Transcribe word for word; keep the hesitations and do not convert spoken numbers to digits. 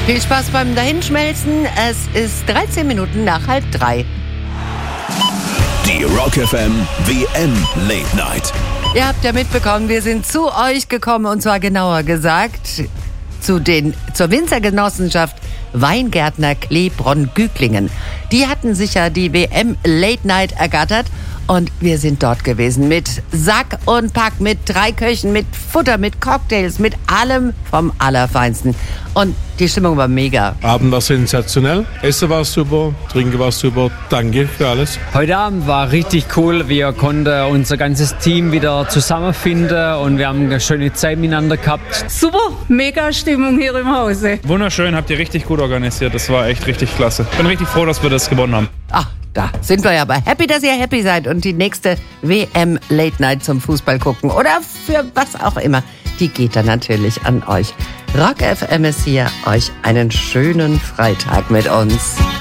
Viel Spaß beim Dahinschmelzen. Es ist dreizehn Minuten nach halb drei. Die Rock F M W M Late Night. Ihr habt ja mitbekommen, wir sind zu euch gekommen, und zwar genauer gesagt zu den, zur Winzergenossenschaft Weingärtner Klebronn-Güglingen. Die hatten sich ja die W M Late Night ergattert und wir sind dort gewesen mit Sack und Pack, mit drei Köchen, mit Futter, mit Cocktails, mit allem vom Allerfeinsten. Und die Stimmung war mega. Abend war sensationell, Essen war super, Trinken war super. Danke für alles. Heute Abend war richtig cool. Wir konnten unser ganzes Team wieder zusammenfinden und wir haben eine schöne Zeit miteinander gehabt. Super, mega Stimmung hier im Hause. Wunderschön, habt ihr richtig gut organisiert. Das war echt richtig klasse. Bin richtig froh, dass wir das gewonnen haben. Ach, da sind wir ja aber happy, dass ihr happy seid und die nächste W M Late Night zum Fußball gucken oder für was auch immer, die geht dann natürlich an euch. Rock F M ist hier, euch einen schönen Freitag mit uns.